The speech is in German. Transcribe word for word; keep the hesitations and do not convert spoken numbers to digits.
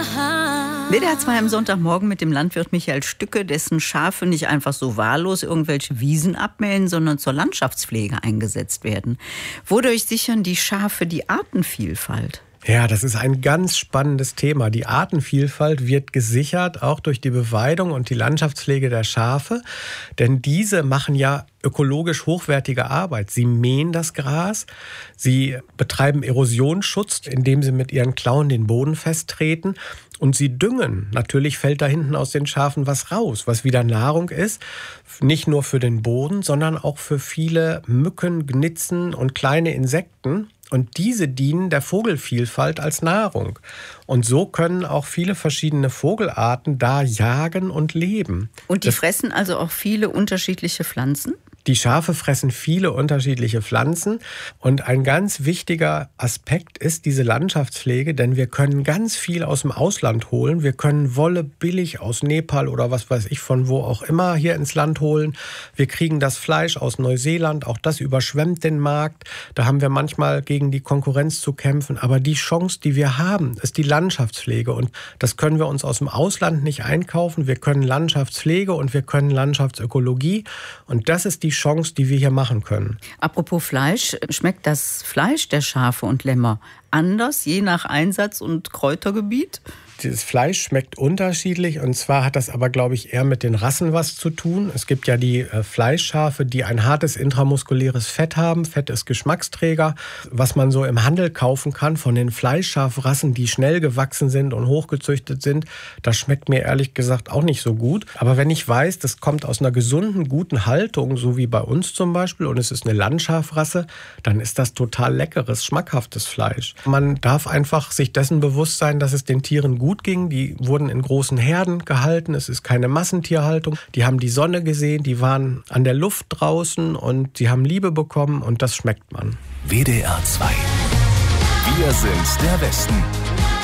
W D R zwei am Sonntagmorgen mit dem Landwirt Michael Stücke, dessen Schafe nicht einfach so wahllos irgendwelche Wiesen abmähen, sondern zur Landschaftspflege eingesetzt werden. Wodurch sichern die Schafe die Artenvielfalt? Ja, das ist ein ganz spannendes Thema. Die Artenvielfalt wird gesichert, auch durch die Beweidung und die Landschaftspflege der Schafe. Denn diese machen ja ökologisch hochwertige Arbeit. Sie mähen das Gras, sie betreiben Erosionsschutz, indem sie mit ihren Klauen den Boden festtreten. Und sie düngen. Natürlich fällt da hinten aus den Schafen was raus, was wieder Nahrung ist. Nicht nur für den Boden, sondern auch für viele Mücken, Gnitzen und kleine Insekten. Und diese dienen der Vogelvielfalt als Nahrung. Und so können auch viele verschiedene Vogelarten da jagen und leben. Und die das fressen also auch viele unterschiedliche Pflanzen? Die Schafe fressen viele unterschiedliche Pflanzen. Und ein ganz wichtiger Aspekt ist diese Landschaftspflege, denn wir können ganz viel aus dem Ausland holen. Wir können Wolle billig aus Nepal oder was weiß ich von wo auch immer hier ins Land holen. Wir kriegen das Fleisch aus Neuseeland, auch das überschwemmt den Markt. Da haben wir manchmal gegen die Konkurrenz zu kämpfen. Aber die Chance, die wir haben, ist die Landschaftspflege. Und das können wir uns aus dem Ausland nicht einkaufen. Wir können Landschaftspflege und wir können Landschaftsökologie. Und das ist die Chance, die wir hier machen können. Apropos Fleisch, schmeckt das Fleisch der Schafe und Lämmer anders, je nach Einsatz und Kräutergebiet? Das Fleisch schmeckt unterschiedlich und zwar hat das aber, glaube ich, eher mit den Rassen was zu tun. Es gibt ja die äh, Fleischschafe, die ein hartes intramuskuläres Fett haben. Fett ist Geschmacksträger. Was man so im Handel kaufen kann von den Fleischschafrassen, die schnell gewachsen sind und hochgezüchtet sind, das schmeckt mir ehrlich gesagt auch nicht so gut. Aber wenn ich weiß, das kommt aus einer gesunden, guten Haltung, so wie bei uns zum Beispiel, und es ist eine Landschafrasse, dann ist das total leckeres, schmackhaftes Fleisch. Man darf einfach sich dessen bewusst sein, dass es den Tieren gut gut ging. Die wurden in großen Herden gehalten. Es ist keine Massentierhaltung. Die haben die Sonne gesehen, die waren an der Luft draußen und sie haben Liebe bekommen und das schmeckt man. W D R zwei. Wir sind der Westen.